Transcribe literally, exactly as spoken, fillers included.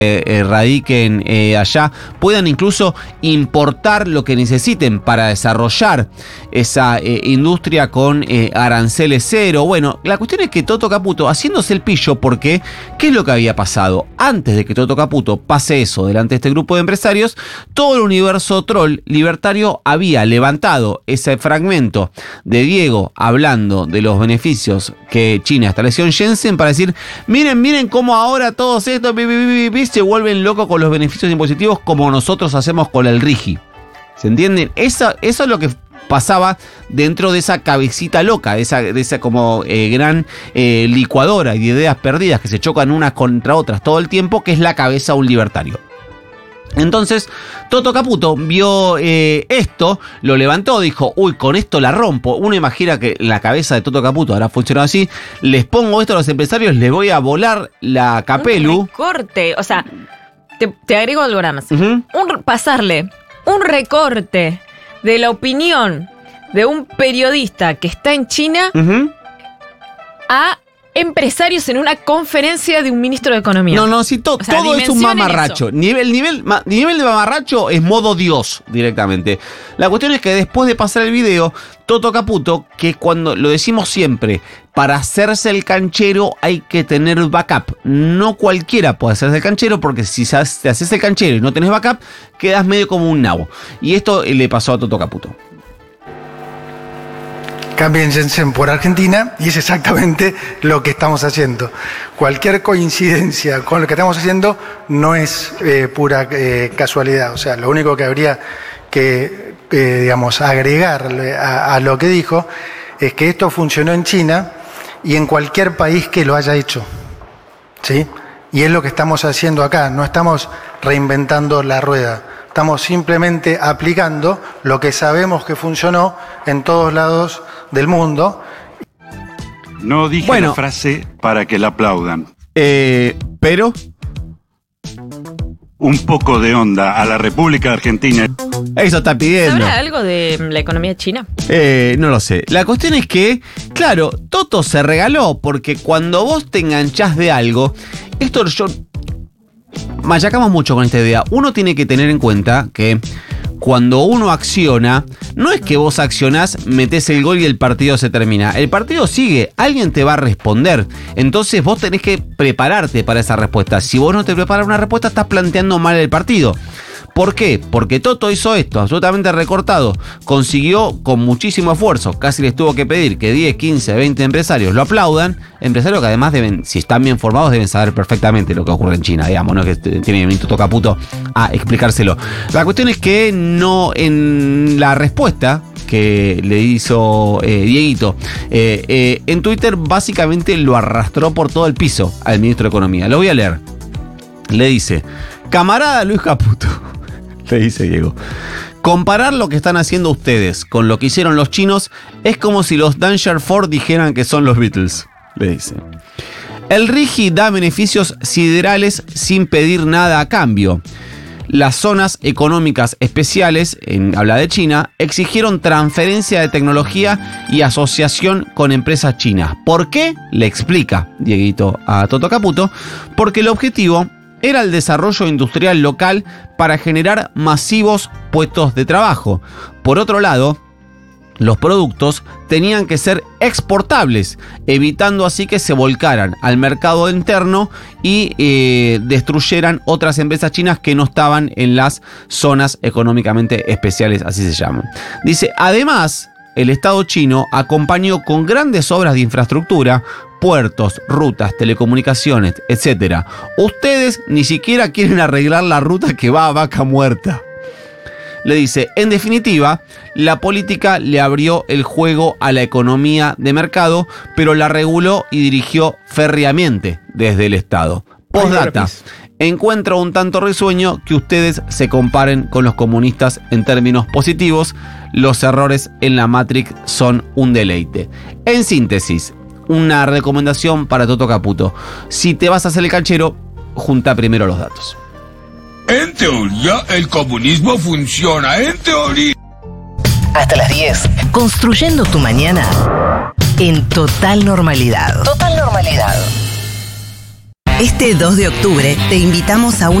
Eh, radiquen eh, allá, puedan incluso importar lo que necesiten para desarrollar esa eh, industria con eh, aranceles cero. Bueno, la cuestión es que Toto Caputo, haciéndose el pillo, porque ¿qué es lo que había pasado? Antes de que Toto Caputo pase eso delante de este grupo de empresarios, todo el universo troll libertario había levantado ese fragmento de Diego hablando de los beneficios que China estableció en Shenzhen para decir, miren, miren cómo ahora todos estos se vuelven locos con los beneficios impositivos como nosotros hacemos con el RIGI. ¿Se entienden? Eso, eso es lo que pasaba dentro de esa cabecita loca, de esa, de esa como eh, gran eh, licuadora de ideas perdidas que se chocan unas contra otras todo el tiempo, que es la cabeza de un libertario. Entonces, Toto Caputo vio eh, esto, lo levantó, dijo, uy, con esto la rompo. Uno imagina que la cabeza de Toto Caputo habrá funcionado así. Les pongo esto a los empresarios, les voy a volar la capelu. Un recorte, o sea, te, te agrego algo nada más. Uh-huh. Un, pasarle un recorte de la opinión de un periodista que está en China uh-huh. a empresarios en una conferencia de un ministro de Economía. No, no, sí, to, o sea, todo es un mamarracho. Nivel, nivel, ma, nivel de mamarracho es modo Dios directamente. La cuestión es que después de pasar el video, Toto Caputo, que cuando lo decimos siempre, para hacerse el canchero hay que tener backup. No cualquiera puede hacerse el canchero, porque si te haces el canchero y no tenés backup, quedas medio como un nabo. Y esto le pasó a Toto Caputo. Cambien Shenzhen por Argentina, y es exactamente lo que estamos haciendo. Cualquier coincidencia con lo que estamos haciendo no es eh, pura eh, casualidad. O sea, lo único que habría que, eh, digamos, agregarle a, a lo que dijo es que esto funcionó en China y en cualquier país que lo haya hecho, ¿sí? Y es lo que estamos haciendo acá. No estamos reinventando la rueda. Estamos simplemente aplicando lo que sabemos que funcionó en todos lados del mundo. No dije bueno, la frase para que la aplaudan. Eh, pero... Un poco de onda a la República Argentina. Eso está pidiendo. ¿Sabrá algo de la economía china? Eh, no lo sé. La cuestión es que, claro, Toto se regaló, porque cuando vos te enganchás de algo, esto yo... Machacamos mucho con esta idea. Uno tiene que tener en cuenta que cuando uno acciona, no es que vos accionás, metés el gol y el partido se termina. El partido sigue, alguien te va a responder. Entonces vos tenés que prepararte para esa respuesta. Si vos no te preparas una respuesta, estás planteando mal el partido. ¿Por qué? Porque Toto hizo esto, absolutamente recortado. Consiguió con muchísimo esfuerzo, casi les tuvo que pedir que diez, quince, veinte empresarios lo aplaudan. Empresarios que además deben, si están bien formados, deben saber perfectamente lo que ocurre en China, digamos, no es que tiene que venir Toto Caputo a explicárselo. La cuestión es que no, en la respuesta que le hizo eh, Dieguito eh, eh, en Twitter, básicamente lo arrastró por todo el piso al ministro de Economía. Lo voy a leer. Le dice: camarada Luis Caputo, le dice Diego, comparar lo que están haciendo ustedes con lo que hicieron los chinos es como si los Dangerfield dijeran que son los Beatles, le dice. El RIGI da beneficios siderales sin pedir nada a cambio. Las zonas económicas especiales, en habla de China, exigieron transferencia de tecnología y asociación con empresas chinas. ¿Por qué? Le explica Dieguito a Toto Caputo. Porque el objetivo era el desarrollo industrial local para generar masivos puestos de trabajo. Por otro lado, los productos tenían que ser exportables, evitando así que se volcaran al mercado interno y eh, destruyeran otras empresas chinas que no estaban en las zonas económicamente especiales, así se llaman. Dice, además, el Estado chino acompañó con grandes obras de infraestructura, puertos, rutas, telecomunicaciones, etcétera. Ustedes ni siquiera quieren arreglar la ruta que va a Vaca Muerta. Le dice, en definitiva, la política le abrió el juego a la economía de mercado, pero la reguló y dirigió férreamente desde el Estado. Postdata, encuentro un tanto risueño que ustedes se comparen con los comunistas en términos positivos. Los errores en la Matrix son un deleite. En síntesis, una recomendación para Toto Caputo. Si te vas a hacer el canchero, junta primero los datos. En teoría, el comunismo funciona. En teoría. Hasta las diez. Construyendo tu mañana en total normalidad. Total normalidad. Este dos de octubre te invitamos a un